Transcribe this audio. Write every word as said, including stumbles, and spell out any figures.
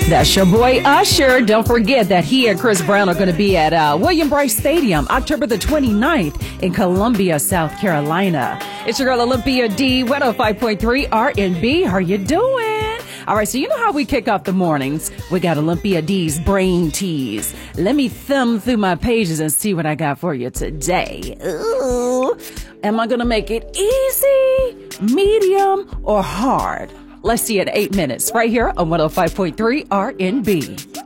That's your boy Usher. Don't forget that he and Chris Brown are going to be at uh, William Bryce Stadium October the twenty-ninth in Columbia, South Carolina. It's your girl Olympia D, one oh five point three R and B. How you doing? All right, so you know how we kick off the mornings. We got Olympia D's Brain Tease. Let me thumb through my pages and see what I got for you today. Ooh. Am I going to make it easy, medium, or hard? Let's see in eight minutes right here on one oh five point three R and B.